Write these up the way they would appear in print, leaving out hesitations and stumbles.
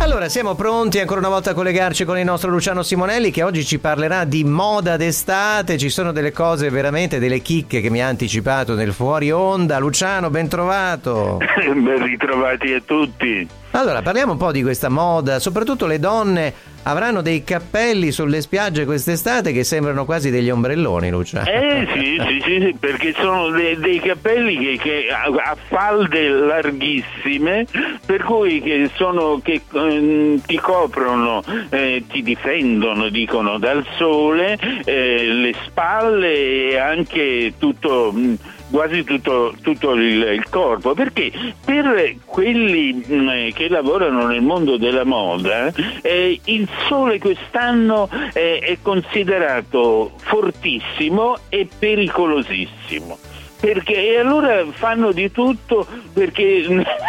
Allora, siamo pronti ancora una volta a collegarci con il nostro Luciano Simonelli, che oggi ci parlerà di moda d'estate. Ci sono delle cose veramente, delle chicche che mi ha anticipato nel fuori onda. Luciano, ben trovato. Ben ritrovati a tutti. Allora, parliamo un po' di questa moda. Soprattutto le donne avranno dei cappelli sulle spiagge quest'estate che sembrano quasi degli ombrelloni, Luciano. Sì, perché sono dei cappelli che a falde larghissime, per cui che ti coprono, ti difendono, dicono, dal sole, le spalle e anche quasi tutto il corpo, perché per quelli che lavorano nel mondo della moda il sole quest'anno è considerato fortissimo e pericolosissimo. Perché allora fanno di tutto perché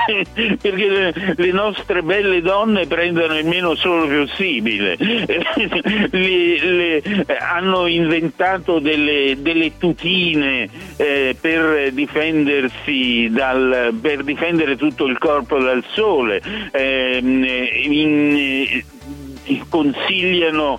le nostre belle donne prendano il meno sole possibile. Hanno inventato delle tutine per difendersi per difendere tutto il corpo dal sole. Consigliano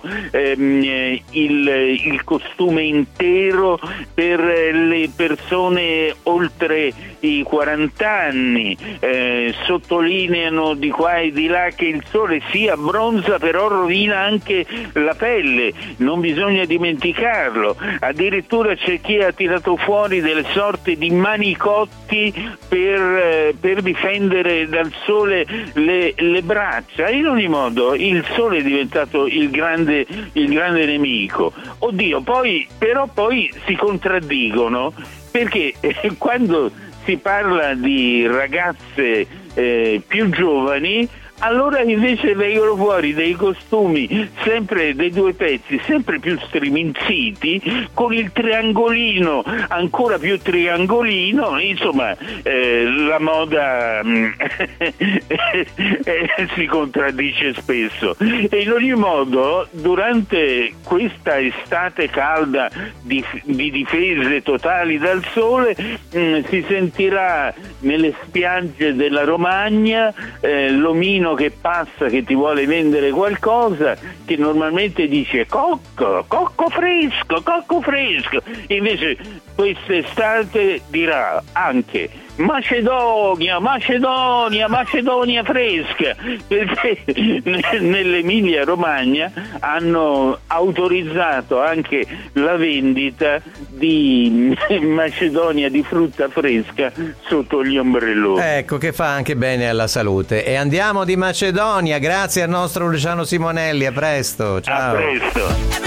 il costume intero per le persone oltre i 40 anni, sottolineano di qua e di là che il sole si abbronza però rovina anche la pelle, non bisogna dimenticarlo. Addirittura c'è chi ha tirato fuori delle sorte di manicotti per difendere dal sole le braccia. In ogni modo il sole è diventato il grande nemico. Oddio, poi si contraddicono, perché quando si parla di ragazze più giovani, allora invece vengono fuori dei costumi sempre dei due pezzi, sempre più striminziti, con il triangolino ancora più triangolino. Insomma, la moda si contraddice spesso. E in ogni modo, durante questa estate calda di difese totali dal sole, si sentirà nelle spiagge della Romagna l'omino che passa, che ti vuole vendere qualcosa, che normalmente dice cocco fresco, invece quest'estate dirà anche Macedonia fresca, perché nell'Emilia Romagna hanno autorizzato anche la vendita di Macedonia di frutta fresca sotto gli ombrelloni. Ecco, che fa anche bene alla salute. E andiamo di Macedonia, grazie al nostro Luciano Simonelli, a presto, ciao. A presto.